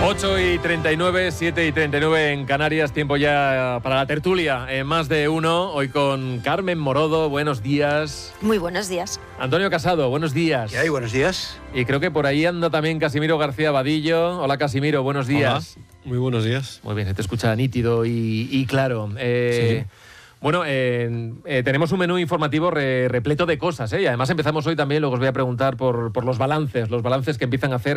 8:39, 7:39 en Canarias, tiempo ya para la tertulia, más de uno, hoy con Carmen Morodo, buenos días. Muy buenos días. Antonio Casado, buenos días. ¿Qué hay? Buenos días. Y creo que por ahí anda también Casimiro García Vadillo. Hola Casimiro, buenos días. Hola, muy buenos días. Muy bien, se te escucha nítido y claro. Sí. Bueno, tenemos un menú informativo repleto de cosas, y además empezamos hoy también, luego os voy a preguntar por los balances que empiezan a hacer